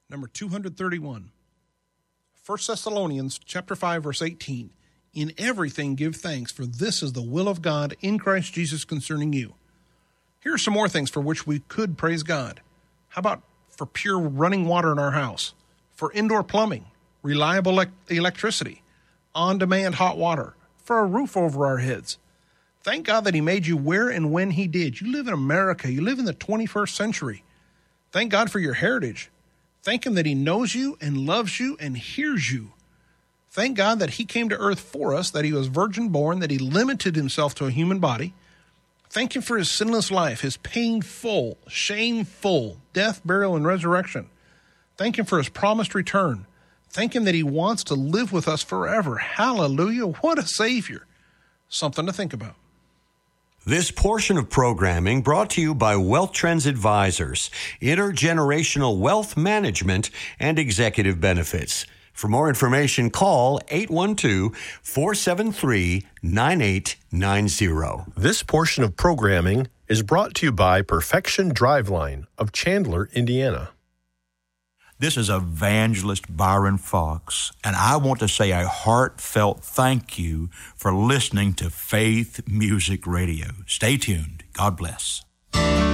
Number 231. 1 Thessalonians chapter 5, verse 18. In everything give thanks, for this is the will of God in Christ Jesus concerning you. Here are some more things for which we could praise God. How about for pure running water in our house, for indoor plumbing, reliable electricity, on-demand hot water, for a roof over our heads? Thank God that he made you where and when he did. You live in America. You live in the 21st century. Thank God for your heritage. Thank him that he knows you and loves you and hears you. Thank God that he came to earth for us, that he was virgin born, that he limited himself to a human body. Thank him for his sinless life, his painful, shameful death, burial, and resurrection. Thank him for his promised return. Thank him that he wants to live with us forever. Hallelujah. What a Savior. Something to think about. This portion of programming brought to you by Wealth Trends Advisors, intergenerational wealth management and executive benefits. For more information, call 812-473-9890. This portion of programming is brought to you by Perfection Driveline of Chandler, Indiana. This is Evangelist Byron Fox, and I want to say a heartfelt thank you for listening to Faith Music Radio. Stay tuned. God bless.